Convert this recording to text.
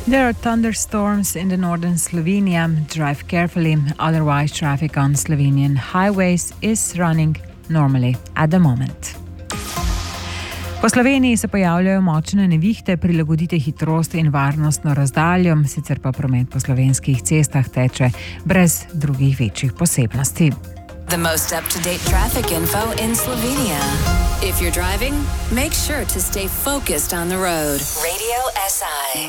There are thunderstorms in the northern Slovenia. Drive carefully, otherwise traffic on Slovenian highways is running normally at the moment. Po Sloveniji se pojavljajo močne nevihte, prilagodite hitrost in varnostno razdaljo, sicer pa promet po slovenskih cestah teče brez drugih večjih posebnosti. The most up-to-date traffic info in Slovenia. If you're driving, make sure to stay focused on the road. Radio SI.